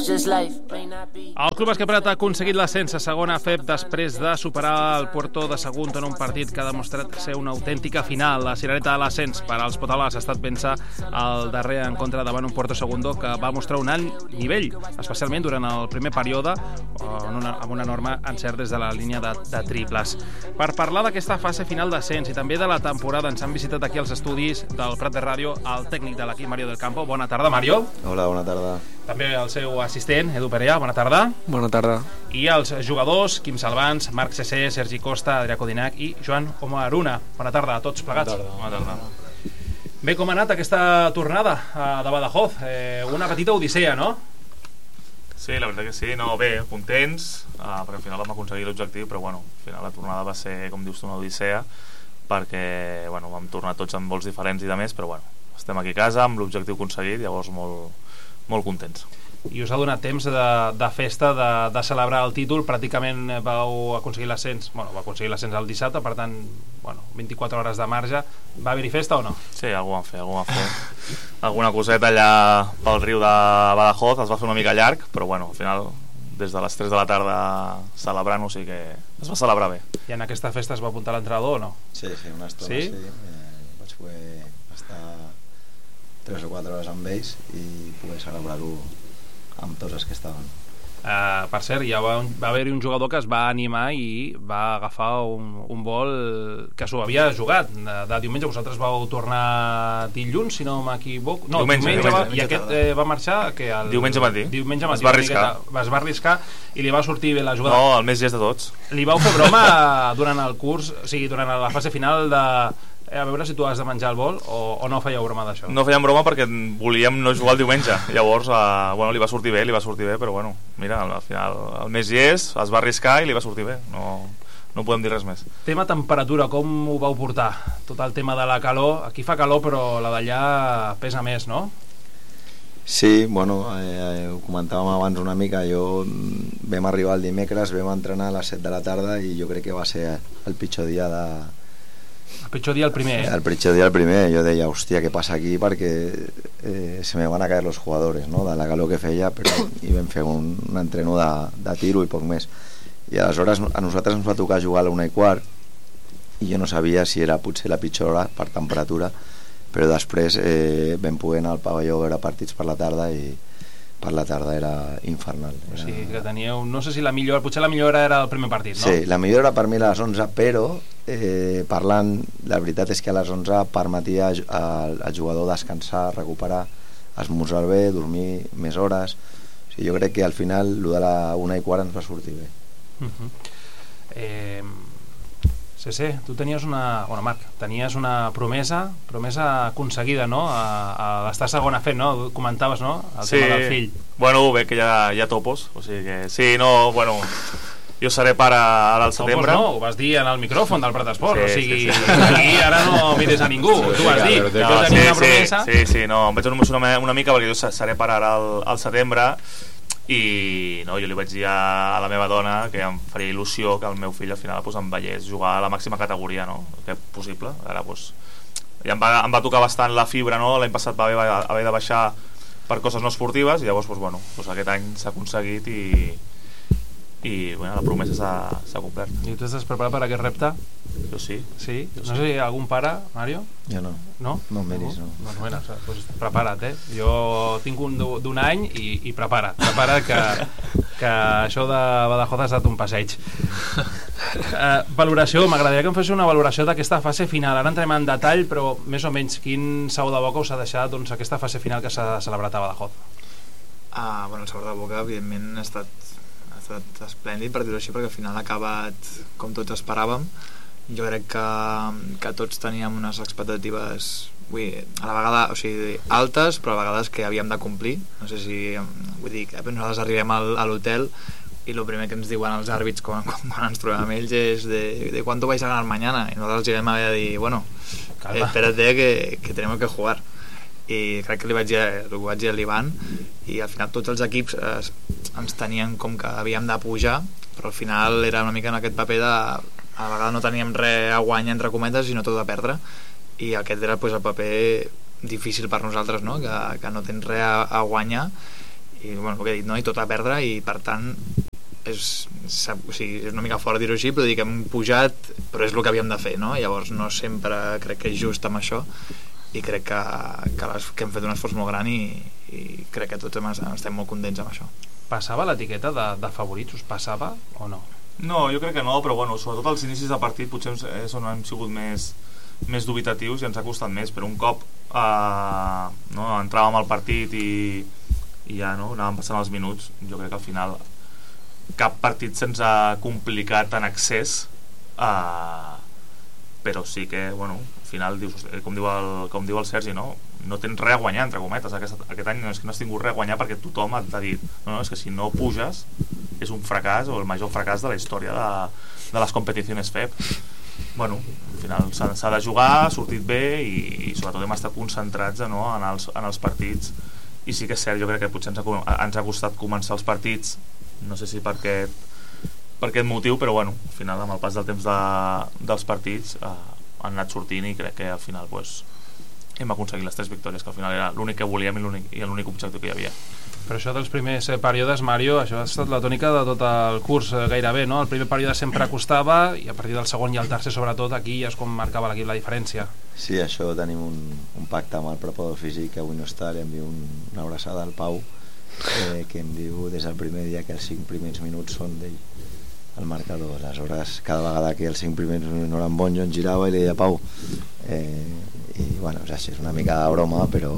El Club Bàsquet Prat ha aconseguit l'ascens a segona FEP després de superar el Puerto de Sagunto en un partit que ha demostrat ser una autèntica final. La cirereta de l'ascens per als potales ha estat vèncer el darrer encontre davant un Puerto Segundo que va mostrar un alt nivell, especialment durant el primer període, amb un enorme encert des de la línia de triples. Per parlar d'aquesta fase final d'ascens i també de la temporada, ens han visitat aquí als estudis del Prat de Ràdio el tècnic de l'equip, Mario del Campo. Bona tarda, Mario. Hola, bona tarda. També el seu assistent, Edu Perea, bona tarda. Bona tarda. I els jugadors, Quim Salvans, Marc Cessé, Sergi Costa, Adrià Codinac i Joan Omaruna. Bona tarda a tots plegats. Bona tarda. Bé, com ha anat aquesta tornada de Badajoz? Una petita odissea, no? Sí, la veritat que sí, no, bé, contents, perquè al final vam aconseguir l'objectiu, però bueno, al final la tornada va ser, com dius tu, una odissea, perquè bueno, vam tornar tots amb vols diferents i de més, però bueno, estem aquí a casa amb l'objectiu aconseguit, llavors molt contents. I us ha donat temps de festa, de celebrar el títol. Pràcticament vau aconseguir l'ascens, bueno, va aconseguir l'ascens el dissabte, per tant, bueno, 24 hores de marge. Va haver-hi festa o no? Sí, algú van fer. Alguna coseta allà pel riu de Badajoz, es va fer una mica llarg, però bueno, al final, des de les 3 de la tarda celebrant, o sigui que es va celebrar bé. I en aquesta festa es va apuntar l'entrenador o no? Sí, una estona, sí. Vaig poder estar 3 o 4 hores amb ells i poder celebrar-ho amb tots els que estaven. Per cert, ja va haver-hi un jugador que es va animar i va agafar un vol que s'ho havia jugat de diumenge. Vosaltres vau tornar dilluns, si no m'equivoco. No, diumenge. I aquest va marxar diumenge matí. Es va arriscar i li va sortir bé la jugada. No, el més llest de tots. Li vau fer broma durant el curs, o sigui, durant la fase final de a veure si tu has de menjar el vol o no fèieu broma d'això? No fèiem broma perquè volíem no jugar el diumenge. Llavors, bueno, li va sortir bé, però bueno, mira, al final el més llest es va arriscar i li va sortir bé. No podem dir res més. Tema temperatura, com ho vau portar? Tot el tema de la calor, aquí fa calor però la d'allà pesa més, no? Sí, bueno, ho comentàvem abans una mica. Vam arribar el dimecres, vam entrenar a les 7 de la tarda i jo crec que va ser el pitjor dia El pitjor dia el primer, El pitjor dia el primer. Jo deia, hòstia, què passa aquí? Perquè se me van a caer los jugadores, ¿no? De la calor que feia, i vam fer un entreno de tiro i poc més. I aleshores a nosaltres ens va tocar jugar a la 1:15 i jo no sabia si era potser la pitjor hora per temperatura, però després vam poder anar al pavelló a veure partits per la tarda i per la tarda era infernal. O sigui que teníeu, no sé si potser la millor hora era el primer partit, no? Sí, la millor hora per mi era a les 11, però parlant, la veritat és que a les 11 permetia al jugador descansar, recuperar, esmorzar bé, dormir més hores. O sigui, jo crec que al final el de la 1:15 ens va sortir bé. Sí, tu tenies Marc, tenies una promesa aconseguida, no? A l'estar segona FEP, no? Comentaves, no? El tema del fill. Bueno, bé que hi ha topos, o sigui que sí, no, bueno, jo seré pare ara al setembre. No, ho vas dir en el micròfon del Prat Esport, o sigui, aquí ara no mires a ningú, tu vas dir, jo tenia una promesa. Sí, no, em vaig emocionar una mica perquè jo seré pare ara al setembre. I no, jo li vaig dir a la meva dona que em faria il·lusió que el meu fill al final em veiés jugar a la màxima categoria, no? Que possible. Ara ja em va tocar bastant la fibra, no? L'any passat va haver de baixar per coses no esportives i llavors aquest any s'ha aconseguit i bueno, la promesa s'ha complert. I tu estàs preparat per aquest repte? Jo sí. Sí? No sé si algun pare, Mario? Jo no. No? No em miris, no. Bueno, doncs prepara't, Jo tinc un d'un any i prepara't que això de Badajoz ha estat un passeig. Valoració, m'agradaria que em féssiu una valoració d'aquesta fase final. Ara entrem en detall, però més o menys quin sabor de boca us ha deixat aquesta fase final que s'ha celebrat a Badajoz? Bueno, el sabor de boca evidentment ha estat esplèndid, per dir-ho així, perquè al final ha acabat com tots esperàvem. Jo crec que tots teníem unes expectatives a la vegada, o sigui, altes, però a vegades que havíem de complir. No sé si, vull dir, nosaltres arribem a l'hotel i el primer que ens diuen els àrbits quan ens trobem amb ells és de ¿cuánto vais a ganar mañana? I nosaltres els vam haver de dir, bueno, espérate que tenemos que jugar. I crec que li vaig dir a l'Ivan, i al final tots els equips ens tenien com que havíem de pujar, però al final era una mica en aquest paper a la vegada no teníem res a guanyar entre cometes sinó tot a perdre, i aquest era el paper difícil per nosaltres, no? Que no tens res a guanyar bueno, el que he dit, no? I tot a perdre, i per tant és una mica fort dir-ho així, però dir que hem pujat, però és el que havíem de fer, no? Llavors no sempre crec que és just amb això, i crec que hem fet un esforç molt gran, i crec que tots estem molt contents amb això. Passava l'etiqueta de favorits? Us passava o no? No, jo crec que no, però bueno, sobretot els inicis de partit potser és on hem sigut més dubitatius i ens ha costat més, però un cop entràvem al partit i ja anàvem passant els minuts, jo crec que al final cap partit se'ns ha complicat en excés, però sí que, bueno, al final dius, com diu el Sergi, no tens res a guanyar, entre cometes. Aquest any no és que no has tingut res a guanyar, perquè tothom t'ha dit no, és que si no puges és un fracàs, o el major fracàs de la història de les competicions FEP. Bueno, al final s'ha de jugar, ha sortit bé, i sobretot hem estat concentrats en els partits, i sí que és cert, jo crec que potser ens ha costat començar els partits, no sé si per aquest motiu, però bueno, al final amb el pas del temps dels partits han anat sortint, i crec que al final hem aconseguit les 3 victòries, que al final era l'únic que volíem i l'únic objectiu que hi havia. Però això dels primers períodes, Mario, això ha estat la tònica de tot el curs gairebé, no? El primer període sempre costava, i a partir del segon i el tercer sobretot aquí és com marcava l'equip la diferència. Sí, això tenim un pacte amb el preparador físic, que avui no està, li envio una abraçada al Pau, que em diu des del primer dia que els 5 primers minuts són d'ell al marcador. Aleshores, cada vegada que els 5 primers minuts no eren bons, jo em girava i li deia Pau, i bueno, és una mica de broma, però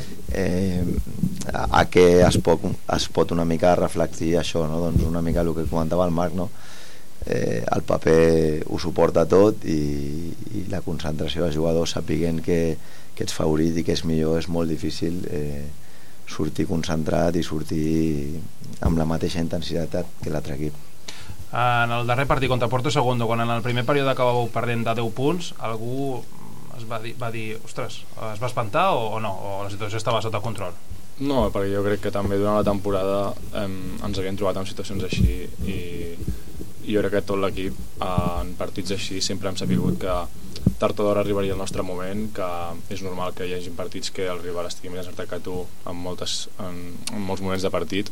a què es pot una mica reflectir això, no? Doncs una mica el que comentava el Marc, no? El paper ho suporta tot, i la concentració dels jugadors, sapiguent que ets favorit i que és millor, és molt difícil sortir concentrat i sortir amb la mateixa intensitat que l'altre equip. En el darrer partit contra Porto Segundo, quan en el primer període acabàveu perdent de 10 punts, algú va dir ostres, es va espantar o no? O la situació estava sota control? No, perquè jo crec que també durant la temporada ens havíem trobat en situacions així, i jo crec que tot l'equip en partits així sempre hem sabut que tard o d'hora arribaria el nostre moment, que és normal que hi hagi partits que el rival estigui més encertat que tu en molts moments de partit,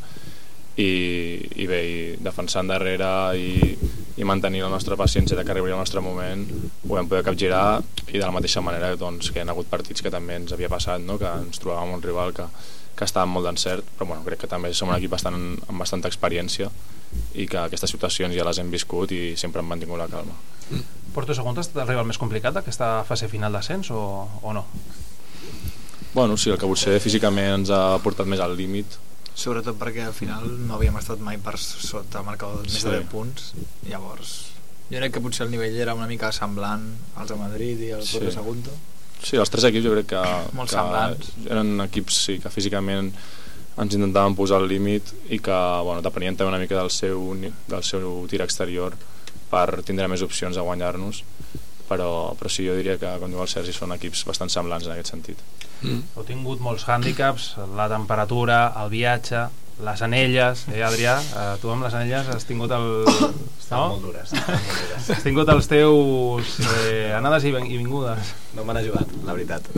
i bé, defensar endarrere i mantenir la nostra paciència de que arribaria el nostre moment, ho vam poder capgirar, i de la mateixa manera doncs, que hi ha hagut partits que també ens havia passat, no? Que ens trobàvem un rival que estava molt d'encert, però bueno, crec que també som un equip amb bastanta experiència, i que aquestes situacions ja les hem viscut i sempre hem mantingut la calma. Porto Segundo ha estat el rival més complicat d'aquesta fase final d'ascens o no? Bueno, sí, el que potser físicament ens ha portat més al límit, sobretot perquè al final no havíem estat mai per sota marcador més de 10 punts. Llavors jo crec que potser el nivell era una mica semblant als de Madrid i al Porto Segundo. Sí, els 3 equips jo crec que eren equips que físicament ens intentaven posar al límit, i que bueno, depenien també una mica del seu tir exterior per tindre més opcions a guanyar-nos, però sí, jo diria que, com diu el Sergi, són equips bastant semblants en aquest sentit. Heu tingut molts hàndicaps, la temperatura, el viatge, les anelles, Adrià? Tu amb les anelles has tingut Estan molt dures. Has tingut els teus anades i vingudes. No m'han ajudat, la veritat.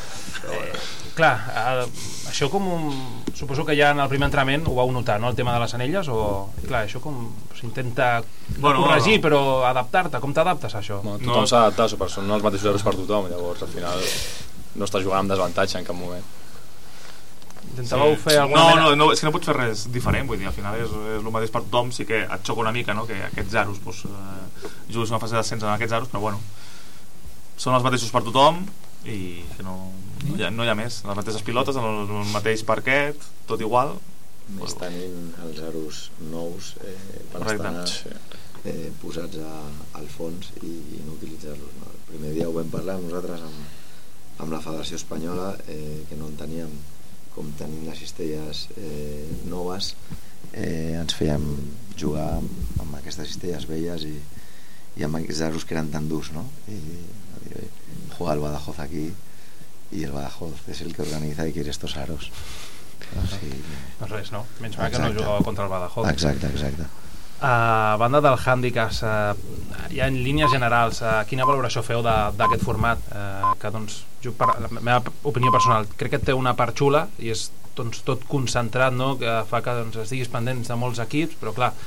Clar, això suposo que ja en el primer entrenament ho vau notar, no, el tema de les anelles, o clar, això com s'intenta corregir, però adaptar-te, com t'adaptes a això? Tothom s'ha d'adaptar, però són els mateixos euros per tothom, llavors al final no estàs jugant amb desavantatge en cap moment. Intentàveu fer alguna mena... No, és que no pots fer res diferent, vull dir, al final és el mateix per tothom, sí que et xoca una mica, no?, que aquests zeros, juguis una fase d'ascens en aquests zeros, però bueno, són els mateixos per tothom, i que no hi ha més, les mateixes pilotes, el mateix parquet, tot igual. Més tenint els zeros nous per estar posats al fons i no utilitzar-los, no? El primer dia ho vam parlar nosaltres amb la Federació Espanyola, que no en teníem, com tenim les cistelles noves, ens fèiem jugar amb aquestes cistelles velles i amb aquests zeros que eren tan durs, no? I jugar al Badajoz aquí, y el Badajoz es el que organiza y quiere estos aros. Doncs res, no? Menys mal que no jugava contra el Badajoz. Exacte. A banda del hàndicaps, ja en línies generals, quina valoració feu d'aquest format? Que doncs, la meva opinió personal, crec que té una part xula, i és doncs, tot concentrat, no? Que fa que doncs, estiguis pendents de molts equips, però clar,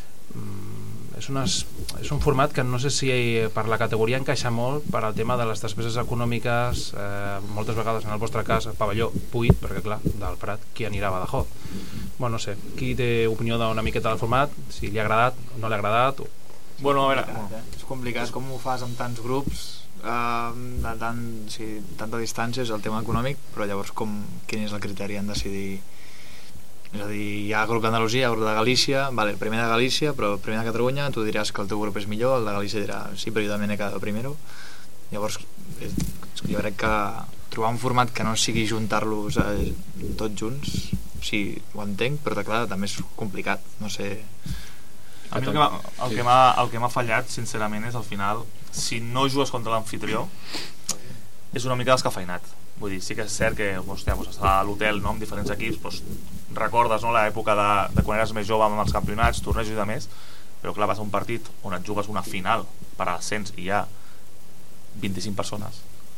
és un format que no sé si per la categoria encaixa molt per al tema de les despeses econòmiques, moltes vegades en el vostre cas pavelló buit, perquè clar, del Prat qui anirà a Badajoz? Bueno, no sé, qui té opinió d'una miqueta del format, si li ha agradat o no li ha agradat? Bueno, a veure, És complicat com ho fas amb tants grups, tanta distància, és el tema econòmic, però llavors quin és el criteri en decidir? És a dir, hi ha grup d'Andalusia, hi ha grup de Galícia, vale, primer de Galícia, però primer de Catalunya, tu diràs que el teu grup és millor, el de Galícia dirà, sí, però jo també he quedat primero. Llavors, jo crec que trobar un format que no sigui juntar-los tots junts, sí, ho entenc, però clar, també és complicat, no sé. A mi el que m'ha fallat, sincerament, és al final, si no jugues contra l'anfitrió, és una mica descafeinat. Vull dir, sí que és cert que estar a l'hotel, no, amb diferents equips, doncs, recordes, no, l'època de quan eres més jove amb els campionats, tornejos i de més, però clar, vas a un partit on et jugues una final per a l'ascens i hi ha 25 persones.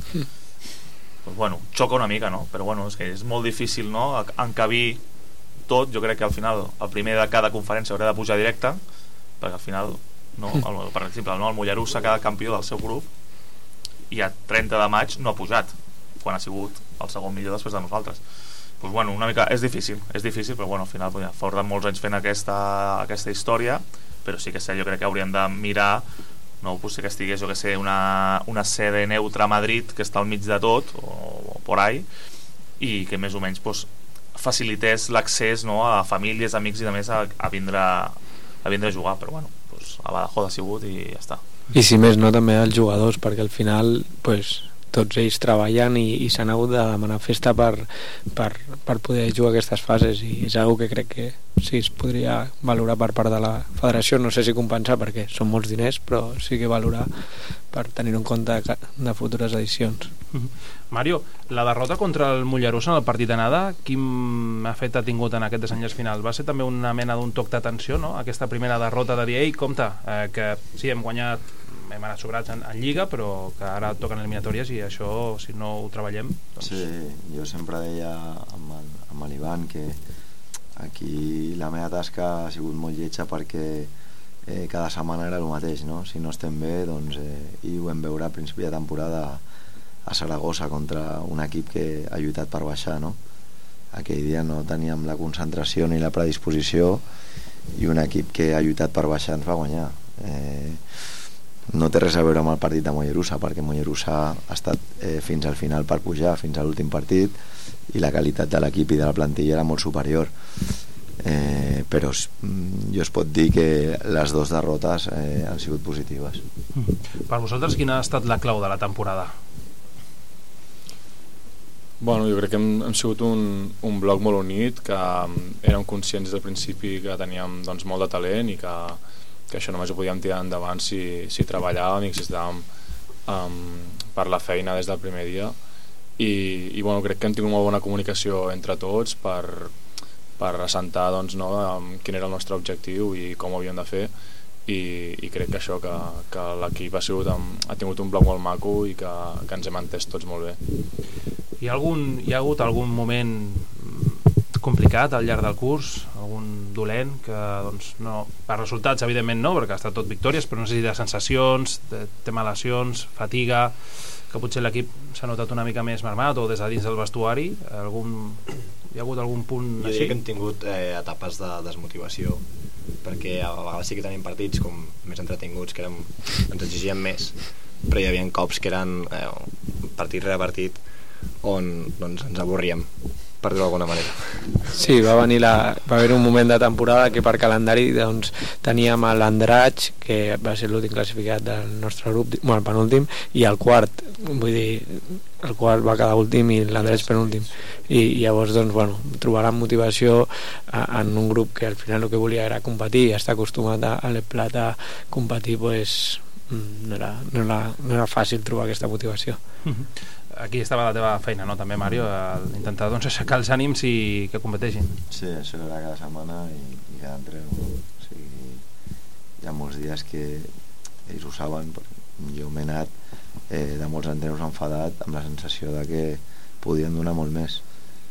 Doncs, bueno, xoca una mica, no? Però bueno, és que és molt difícil, no?, encabir tot. Jo crec que al final el primer de cada conferència haurà de pujar directe, perquè al final, no, per exemple, no, el Mollerussa, cada campió del seu grup, i a 30 de maig no ha pujat, quan ha sigut el segon millor després de nosaltres. Pues bueno, una mica és difícil, però bueno, al final porten molts anys fent aquesta història, però sí que sé, jo crec que hauríem de mirar, no, pues, que estigués, jo que sé, una sede neutra a Madrid que està al mig de tot, o por ahí, i que més o menys pues, facilités l'accés, no, a famílies, amics i de més a vindre a jugar, però bueno, pues, a Badajoz ha sigut i ja està. I si més no, també els jugadors, perquè al final pues, tots ells treballen i s'han hagut de demanar festa per poder jugar aquestes fases, i és una que crec que sí es podria valorar per part de la federació, no sé si compensar perquè són molts diners, però sí que valorar per tenir en compte de futures edicions. Mario, la derrota contra el Mollerussa en el partit d'anada, quin efecte ha tingut en aquest desenllaç final? Va ser també una mena d'un toc d'atenció, no? Aquesta primera derrota de dir, ei, compte, que sí, hem anat sobrats en Lliga, però que ara toquen eliminatòries i això, si no ho treballem, doncs... Sí, jo sempre deia amb l'Ivan que aquí la meva tasca ha sigut molt lletja perquè cada setmana era el mateix, no? Si no estem bé, doncs, i ho vam veure a principi de temporada a Saragossa contra un equip que ha lluitat per baixar, no? Aquell dia no teníem la concentració ni la predisposició, i un equip que ha lluitat per baixar ens va guanyar. No té res a veure amb el partit de Mollerussa, perquè Mollerussa ha estat fins al final per pujar, fins a l'últim partit, i la qualitat de l'equip i de la plantilla era molt superior, però jo es pot dir que les dues derrotes han sigut positives. Per vosaltres quina ha estat la clau de la temporada? Bueno, jo crec que hem sigut un bloc molt unit, que érem conscients des del principi que teníem doncs, molt de talent i que això només ho podíem tirar endavant si treballàvem i si estàvem per la feina des del primer dia, i bueno, crec que hem tingut molt bona comunicació entre tots per assentar doncs, no, quin era el nostre objectiu i com ho havíem de fer, i crec que això, que l'equip ha tingut un bloc molt maco i que ens hem entès tots molt bé. Hi ha hagut algun moment complicat al llarg del curs, algun dolent que doncs, no, per resultats evidentment no, perquè ha estat tot victòries, però no sé si de sensacions, de tema lesions, fatiga, que potser l'equip s'ha notat una mica més marmat, o des de dins del vestuari, hi ha hagut algun punt jo així? diria que hem tingut etapes de desmotivació, perquè a vegades sí que tenim partits com més entretinguts, que ens exigien més, però hi havia cops que eren partit rere partit on doncs, ens avorríem, per dir-ho d'alguna manera. Sí, va haver un moment de temporada que per calendari doncs, teníem l'Andratx, que va ser l'últim classificat del nostre grup, bueno, el penúltim, i el quart, vull dir, el quart va quedar últim i l'Andratx penúltim, i llavors doncs, bueno, trobaran motivació en un grup que al final el que volia era competir, i estar acostumat a l'Eplat a competir, pues, no era fàcil trobar aquesta motivació. Aquí estava la teva feina, no, també, Mario, intentar doncs, aixecar els ànims i que competeixin. Sí, això era cada setmana i cada entreno. O sigui, hi ha molts dies que ells ho saben, jo m'he anat de molts entrenos enfadat amb la sensació de que podien donar molt més,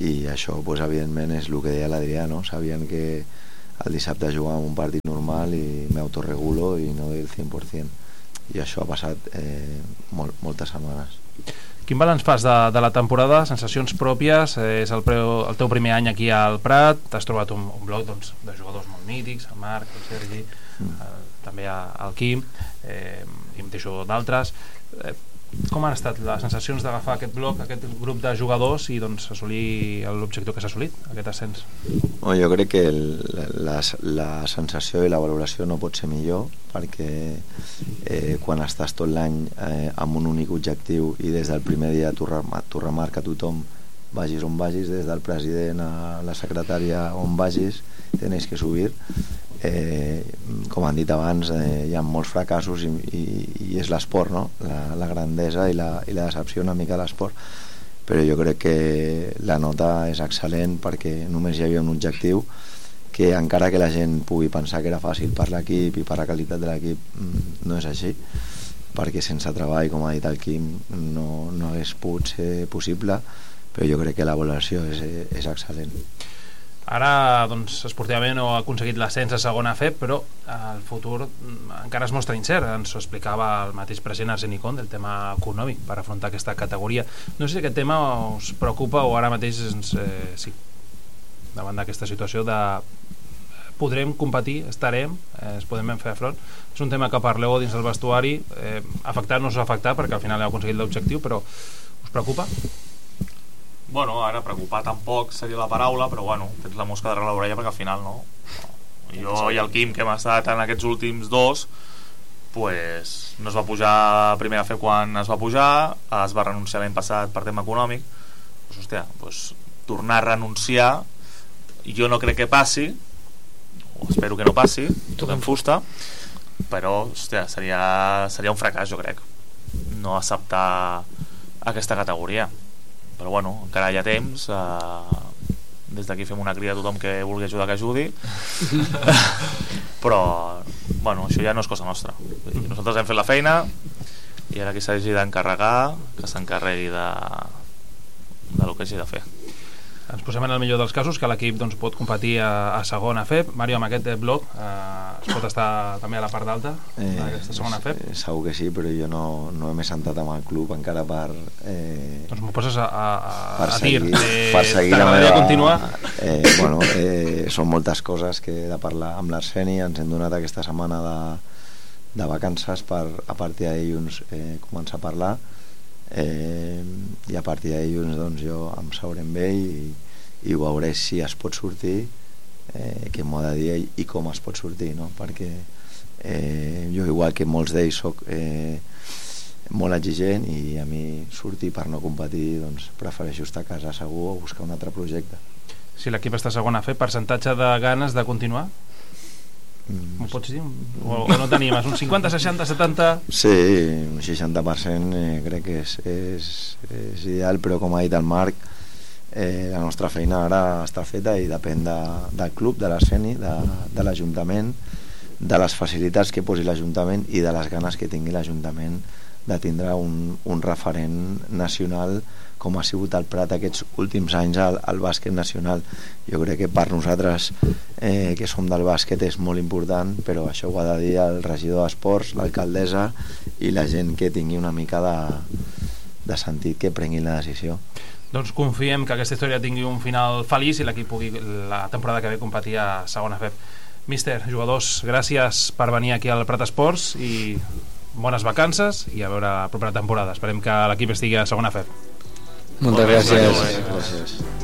i això pues, evidentment és el que deia l'Adrià, no? Sabien que el dissabte jugàvem un partit normal i m'autoregulo i no doy el 100%, i això ha passat moltes setmanes. Quin balanç fas de la temporada? Sensacions pròpies? És el teu primer any aquí al Prat, t'has trobat un bloc doncs, de jugadors molt mítics, el Marc, el Sergi, també el Quim, i em deixo d'altres. Com han estat les sensacions d'agafar aquest bloc, aquest grup de jugadors i doncs, assolir l'objectiu que s'ha assolit, aquest ascens? Jo crec que la sensació i la valoració no pot ser millor, perquè quan estàs tot l'any amb un únic objectiu i des del primer dia t'ho remarca tothom, vagis on vagis, des del president a la secretària on vagis, tenéis que subir. Com han dit abans, hi ha molts fracassos i és l'esport, no? La grandesa i la decepció una mica de l'esport, però jo crec que la nota és excel·lent perquè només hi havia un objectiu, que encara que la gent pugui pensar que era fàcil per l'equip i per la qualitat de l'equip, no és així, perquè sense treball, com ha dit el Quim, no hagués pogut ser possible, però jo crec que la valoració és excel·lent. Ara, doncs, esportivament no ha aconseguit l'ascens a segona FEP, però el futur encara es mostra incert. Ens ho explicava el mateix president Arseni Conde, el tema econòmic per afrontar aquesta categoria. No sé si aquest tema us preocupa o ara mateix sí, davant d'aquesta situació de podrem competir, estarem, es podem fer front. És un tema que parleu dins del vestuari, afectar no us afectar perquè al final heu aconseguit l'objectiu, però us preocupa? Bueno, ara preocupar tampoc seria la paraula, però bueno, tens la mosca darrere l'orella perquè al final no. Jo i el Quim, que hem estat en aquests últims dos, pues, no es va pujar a primera FEP quan es va pujar, es va renunciar l'any passat per tema econòmic, pues, hòstia, pues, tornar a renunciar jo no crec que passi, o espero que no passi, tot en fusta, però hòstia, seria un fracàs, jo crec, no acceptar aquesta categoria. Però bueno, encara hi ha temps, des d'aquí fem una crida a tothom que vulgui ajudar que ajudi, però bueno, això ja no és cosa nostra. Nosaltres hem fet la feina i ara qui s'hagi d'encarregar que s'encarregui del que hagi de fer. Ens posem en el millor dels casos, que l'equip doncs, pot competir a segona FEP. Mario, amb aquest bloc es pot estar també a la part d'alta d'aquesta segona FEP? Segur que sí, però jo no m'he sentat amb el club encara per... doncs m'ho poses a dir. Per seguir la meva... continuar? Són moltes coses que he de parlar amb l'Arseni. Ens hem donat aquesta setmana de vacances per a partir de dilluns començar a parlar, i a partir de dilluns doncs, jo em seuré amb ell i veuré si es pot sortir, què m'ho ha de dir i com es pot sortir, no? Perquè jo, igual que molts d'ells, soc molt exigent i a mi sortir per no competir, doncs prefereixo estar a casa segur o buscar un altre projecte. Si l'equip està a segona FEP, percentatge de ganes de continuar? M'ho pots dir? O no t'animes? Un 50, 60, 70? Sí, un 60% crec que és ideal, però com ha dit el Marc, la nostra feina ara està feta i depèn del club, de l'Arseni, de l'Ajuntament, de les facilitats que posi l'Ajuntament i de les ganes que tingui l'Ajuntament de tindre un referent nacional com ha sigut el Prat aquests últims anys al bàsquet nacional. Jo crec que per nosaltres que som del bàsquet és molt important, però això ho ha de dir el regidor d'Esports, l'alcaldessa i la gent que tingui una mica de sentit que prenguin la decisió. Doncs confiem que aquesta història tingui un final feliç i l'equip pugui la temporada que ve competir a segona FEP. Míster, jugadors, gràcies per venir aquí al Prat Esports i bones vacances i a veure la propera temporada. Esperem que l'equip estigui a segona FEP. Moltes gràcies. Gràcies.